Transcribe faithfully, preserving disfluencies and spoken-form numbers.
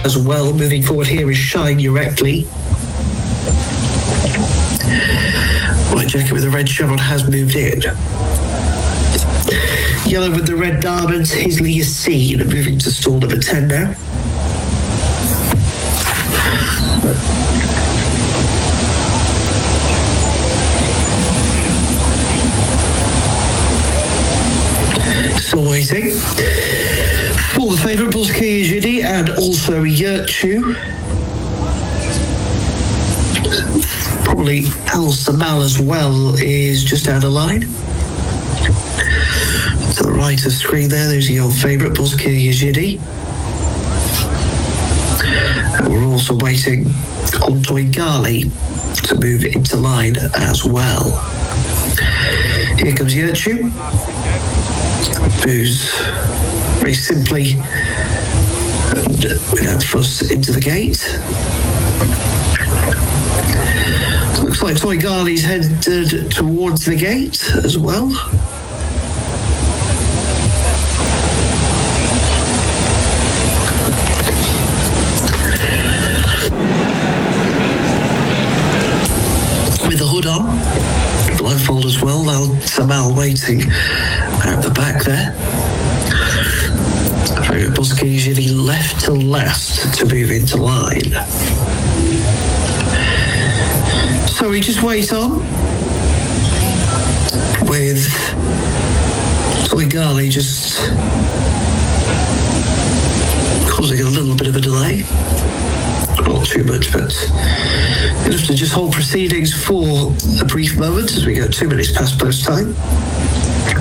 as well. Moving forward here is Shine Directly. White Jacket with the red chevron has moved in. Yellow with the red diamonds, Hisley is seen, moving to stall number ten now. Still waiting. For the favourite, Bosquet Jidi and also Yurchu. Probably Al Samal as well is just out of line. To the right of the screen there, there's your favourite, Bosquet Jidi. And we're also waiting on Toigali to move into line as well. Here comes Yurchu, who's very simply and without fuss into the gate. Looks like Toigali's headed towards the gate as well. With the hood on, blindfold as well. Al Samal waiting at the back there. Bosquet Jidi left to last to move into line. So we just wait on with Toigali just causing a little bit of a delay. Not too much, but we'll have to just hold proceedings for a brief moment as we go two minutes past post time.